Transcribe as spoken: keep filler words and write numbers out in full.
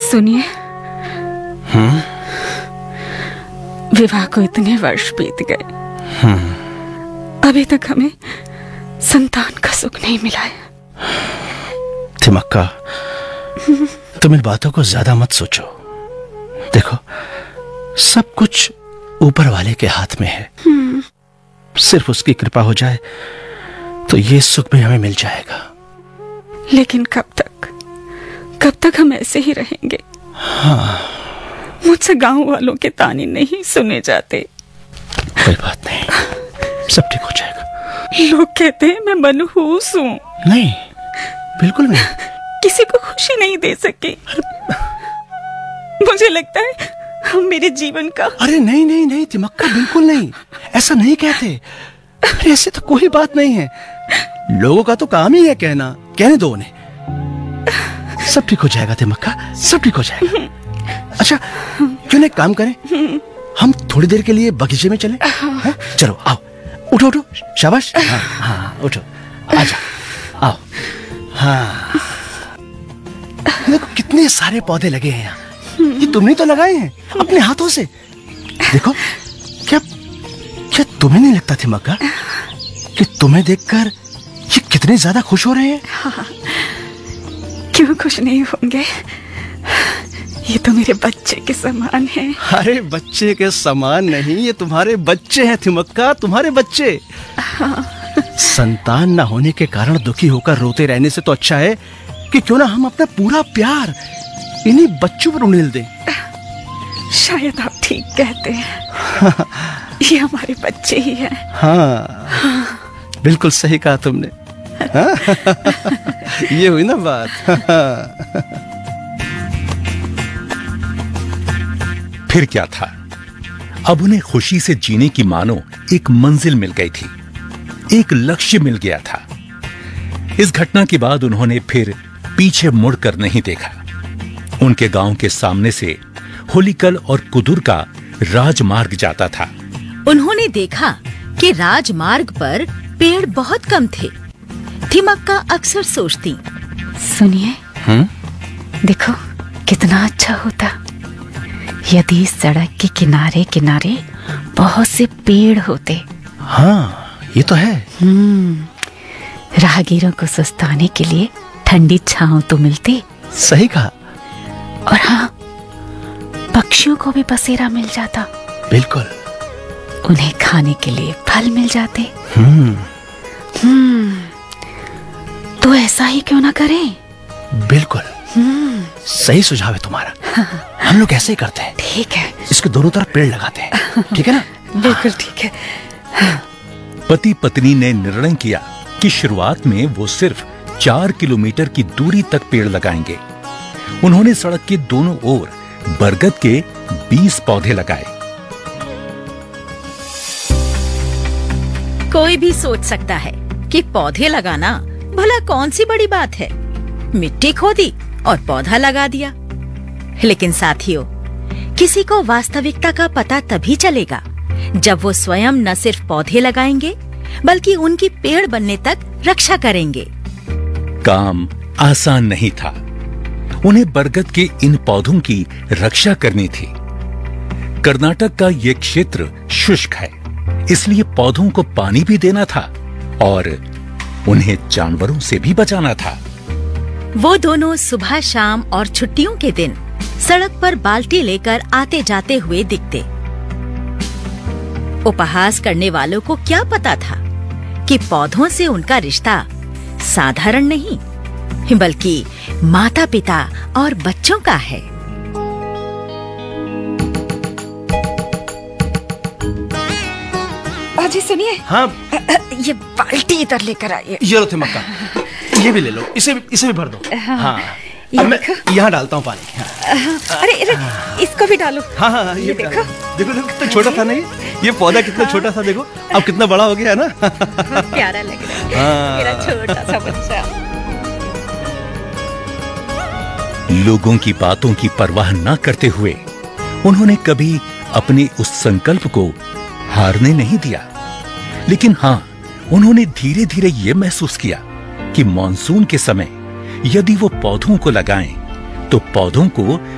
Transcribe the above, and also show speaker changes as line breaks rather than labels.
सुनिए,
हम्म
विवाह को इतने वर्ष बीत गए,
हम्म
अभी तक हमें संतान का सुख नहीं मिला है।
थिमक्का, तुम इन बातों को ज्यादा मत सोचो। देखो, सब कुछ ऊपर वाले के हाथ में है। सिर्फ उसकी कृपा हो जाए तो ये सुख भी हमें मिल जाएगा।
लेकिन कब तक कब तक हम ऐसे ही रहेंगे?
हाँ,
मुझसे गांव वालों के ताने नहीं सुने जाते।
कोई बात नहीं, सब ठीक हो जाएगा।
लोग कहते हैं मैं मनहूस हूँ।
नहीं, बिल्कुल नहीं।
किसी को खुशी नहीं दे सकी। मुझे लगता है हम मेरे जीवन का।
अरे नहीं नहीं नहीं थिमक्का, बिल्कुल नहीं, ऐसा नहीं कहते। अरे ऐसे तो कोई बात नहीं है। लोगों का तो काम ही है कहना। कहने दो उन्हें, सब ठीक हो जाएगा थिमक्का, सब ठीक हो जाएगा। अच्छा, क्यों नहीं काम करें, हम थोड़ी देर के लिए बगीचे में चलें? है? चलो आओ, उठो उठो, शाबाश। हाँ हाँ उठो, आजा, आओ। हाँ, देखो कितने सारे पौधे लगे हैं यहाँ। ये तुमने तो लगाए हैं अपने हाथों से। देखो, क्या क्या तुम्हें नहीं लगता थिमक्का कि तुम्हें देखकर ये कितने ज्यादा खुश हो रहे हैं?
हाँ, क्यों खुश नहीं होंगे? ये तो मेरे बच्चे के समान है।
अरे बच्चे के समान नहीं, ये तुम्हारे बच्चे हैं थिमक्का, तुम्हारे बच्चे।
हाँ।
संतान न होने के कारण दुखी होकर रोते रहने से तो अच्छा है कि क्यों ना हम अपना पूरा प्यार इन्हीं बच्चों पर उड़ेल दें।
शायद आप ठीक कहते हैं। ये हमारे बच्चे ही हैं।
हाँ, बिल्कुल सही कहा तुमने। ये हुई ना बात।
फिर क्या था, अब उन्हें खुशी से जीने की मानो एक मंजिल मिल गई थी, एक लक्ष्य मिल गया था। इस घटना के बाद उन्होंने फिर पीछे मुड़कर नहीं देखा। उनके गांव के सामने से होलीकल और कुदुर का राजमार्ग जाता था।
उन्होंने देखा कि राजमार्ग पर पेड़ बहुत कम थे। थिमक्का अक्सर सोचती,
सुनिए,
हम्म
देखो कितना अच्छा होता यदि सड़क के किनारे किनारे बहुत से पेड़ होते।
हाँ, ये तो है।
हम्म राहगीरों को सुस्ताने के लिए ठंडी छांव तो मिलती।
सही कहा।
और हाँ, पक्षियों को भी बसेरा मिल जाता।
बिल्कुल।
उन्हें खाने के लिए फल मिल जाते।
हम्म
हम्म तो ऐसा ही क्यों ना करें?
बिल्कुल,
हम्म
सही सुझाव है तुम्हारा। हम लोग ऐसे ही करते हैं।
ठीक है,
इसके दोनों तरफ पेड़ लगाते हैं। ठीक है ना?
बिल्कुल ठीक है।
पति पत्नी ने निर्णय किया कि शुरुआत में वो सिर्फ चार किलोमीटर की दूरी तक पेड़ लगाएंगे। उन्होंने सड़क के दोनों ओर बरगद के बीस पौधे लगाए।
कोई भी सोच सकता है कि पौधे लगाना भला कौन सी बड़ी बात है। मिट्टी खोदी और पौधा लगा दिया। लेकिन साथियों, किसी को वास्तविकता का पता तभी चलेगा जब वो स्वयं न सिर्फ पौधे लगाएंगे बल्कि उनकी पेड़ बनने तक रक्षा करेंगे।
काम आसान नहीं था। उन्हें बरगद के इन पौधों की रक्षा करनी थी। कर्नाटक का ये क्षेत्र शुष्क है, इसलिए पौधों को पानी भी देना था और उन्हें जानवरों से भी बचाना था।
वो दोनों सुबह शाम और छुट्टियों के दिन सड़क पर बाल्टी लेकर आते जाते हुए दिखते। उपहास करने वालों को क्या पता था कि पौधों से उनका रिश्ता साधारण नहीं बल्कि माता पिता और बच्चों का है।
अजी सुनिए।
हाँ,
ये बाल्टी इधर लेकर आइए।
ये लो थिमक्का, ये भी ले लो, इसे भी इसे भी भर दो। हाँ, अब मैं यहाँ डालता हूँ पानी। हाँ।
अरे अरे, इसको भी डालो।
हाँ हाँ, ये
ये
भी
देखो।
डालो। देखो देखो कितना छोटा था ना ये ये पौधा कितना छोटा था। देखो अब कितना बड़ा हो गया है ना।
प्यारा लग रहा है
हाँ।
मेरा छोटा सा बच्चा।
लोगों की बातों की परवाह न करते हुए उन्होंने कभी अपने उस संकल्प को हारने नहीं दिया। लेकिन हाँ, उन्होंने धीरे धीरे ये महसूस किया कि मॉनसून के समय यदि वो पौधों को लगाएं तो पौधों को